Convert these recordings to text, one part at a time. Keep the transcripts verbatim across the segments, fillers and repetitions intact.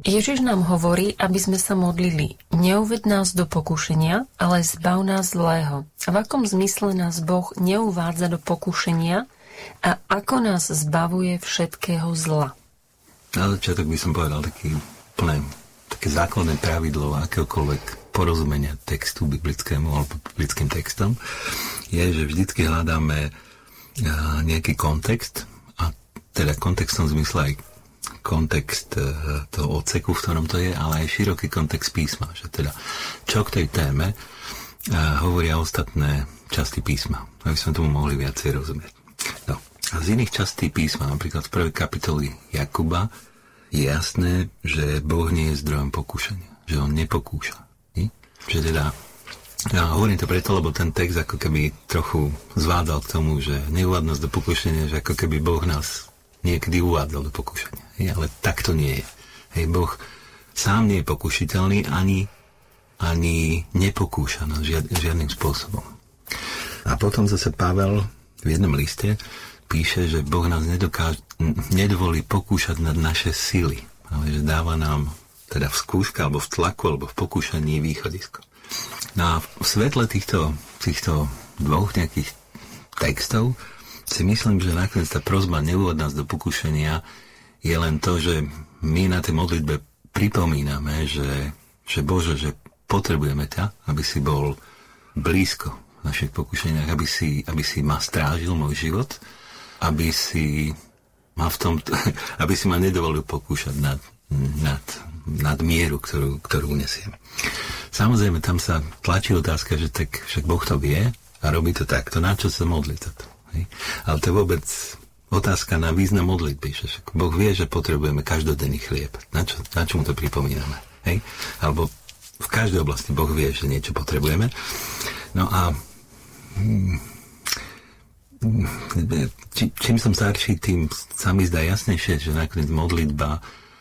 Ježiš nám hovorí, aby sme sa modlili. Neuved nás do pokušenia, ale zbav nás zlého. A v akom zmysle nás Boh neuvádza do pokušenia a ako nás zbavuje všetkého zla? Na začiatok by som povedal taký plné, také základné pravidlo akéhokoľvek porozumenia textu biblickému alebo biblickým textom je, že vždycky hľadáme nejaký kontext a teda kontextom v zmysle aj kontext toho odseku, v ktorom to je, ale aj široký kontext písma, že teda čo k tej téme hovoria ostatné časti písma, aby sme tomu mohli viacej rozumieť. No. A z iných častí písma, napríklad v prvej kapitoli Jakuba, je jasné, že Boh nie je zdrojom pokúšania, že on nepokúša. Nie? Že teda, ja hovorím to preto, lebo ten text ako keby trochu zvádzal k tomu, že neuvád nás do pokúšania, že ako keby Boh nás niekedy uvádzal do pokúšania. Hej, ale tak to nie je. Hej, Boh sám nie je pokušiteľný, ani, ani nepokúša nás žiad, žiadnym spôsobom. A potom zase Pavel v jednom liste píše, že Boh nás nedokáže, nedovolí pokúšať nad naše sily, ale že dáva nám teda v skúške, alebo v tlaku, alebo v pokúšaní východisko. No a v svetle týchto, týchto dvoch nejakých textov si myslím, že nakoniec tá prosba neuvod nás do pokušenia je len to, že my na tej modlitbe pripomíname, že, že Bože, že potrebujeme ťa, aby si bol blízko v našich pokušeniach, aby si, aby si ma strážil môj život, aby si ma v tom, aby si ma nedovolil pokúšať nad, nad, nad mieru, ktorú, ktorú unesiem. Samozrejme, tam sa tlačí otázka, že tak však Boh to vie a robí to takto, na čo sa modliť toto. Hej? Ale to je vôbec otázka na význam modlitby. Že Boh vie, že potrebujeme každodenný chlieb. Na čo, na čo mu to pripomíname? Hej? Alebo v každej oblasti Boh vie, že niečo potrebujeme. No a či, čím som starší, tým sa mi zdá jasnejšie, že nakoniec modlitba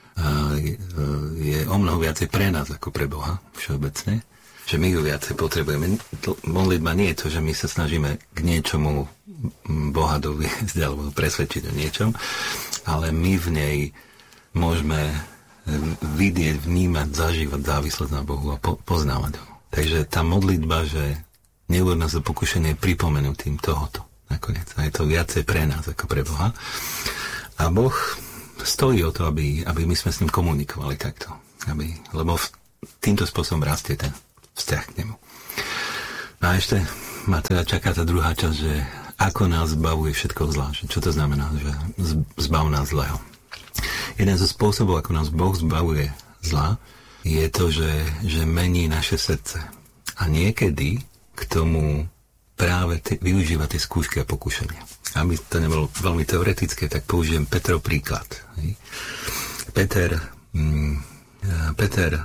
je o mnoho viacej pre nás ako pre Boha všeobecne. Že my ju viacej potrebujeme. Modlitba nie je to, že my sa snažíme k niečomu Boha doviesť alebo presvedčiť o niečom, ale my v nej môžeme vidieť, vnímať, zažívať závislosť na Bohu a po- poznávať ho. Takže tá modlitba, že neuvod nás do pokušenia, je pripomenutým tohoto nakoniec. A je to viacej pre nás ako pre Boha. A Boh stojí o to, aby, aby my sme s ním komunikovali takto. Aby, lebo v, týmto spôsobom rastie ten vzťah k nemu. No a ešte ma teda čaká tá druhá časť, že ako nás zbavuje všetko zla. Čo to znamená, že zbav nás zlého. Jeden zo spôsobov, ako nás Boh zbavuje zla, je to, že, že mení naše srdce. A niekedy k tomu práve te, využíva tie skúšky a pokušenia. Aby to nebolo veľmi teoretické, tak použijem Petrov príklad. Hej. Peter, mm, Peter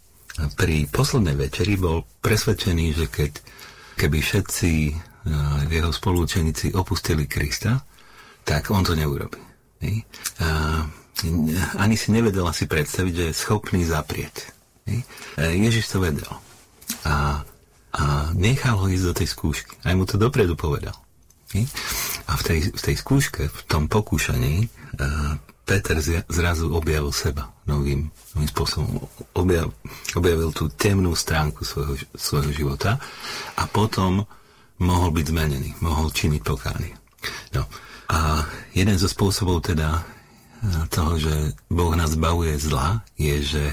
pri poslednej večeri bol presvedčený, že keď, keby všetci jeho spolučeníci opustili Krista, tak on to neurobí. Hej. A ani si nevedel asi predstaviť, že je schopný zaprieť. Hej. Ježiš to vedel. A, a nechal ho ísť do tej skúšky. Aj mu to dopredu povedal. Hej. A v tej, v tej skúške, v tom pokúšaní, uh, Peter zrazu objavil seba novým, novým spôsobom. Objav, objavil tú temnú stránku svojho, svojho života a potom mohol byť zmenený, mohol činiť pokánie. No. A jeden zo spôsobov teda toho, že Boh nás zbavuje zla, je, že,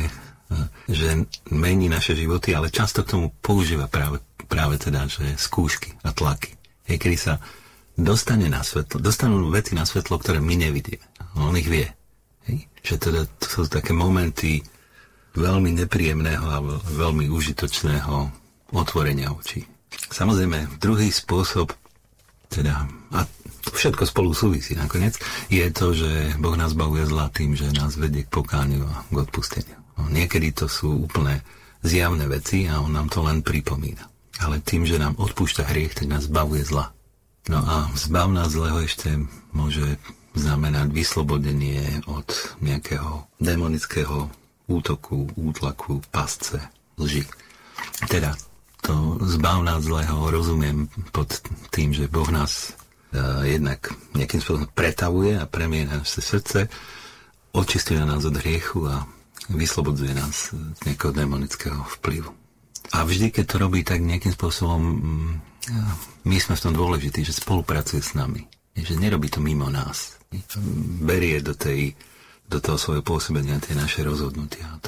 že mení naše životy, ale často k tomu používa práve, práve teda, že skúšky a tlaky. Hej, kedy sa dostane na svetlo, dostanú veci na svetlo, ktoré my nevidíme. On ich vie. Hej? Že teda to sú také momenty veľmi nepríjemného a veľmi užitočného otvorenia očí. Samozrejme, druhý spôsob, teda, a to všetko spolu súvisí nakoniec, je to, že Boh nás zbavuje zla tým, že nás vedie k pokániu a k odpusteniu. No, niekedy to sú úplne zjavné veci a on nám to len pripomína. Ale tým, že nám odpúšťa hriech, tak nás zbavuje zla. No a zbav nás zlého ešte môže znamenať vyslobodenie od nejakého démonického útoku, útlaku, pasce, lži. Teda to zbav nás zlého rozumiem pod tým, že Boh nás uh, jednak nejakým spôsobom pretavuje a premieňa naše srdce, očistuje nás od hriechu a vyslobodzuje nás z nejakého demonického vplyvu. A vždy, keď to robí, tak nejakým spôsobom my sme v tom dôležití, že spolupracuje s nami. Že nerobí to mimo nás. Berie do, tej, do toho svojho pôsobenia tie naše rozhodnutia.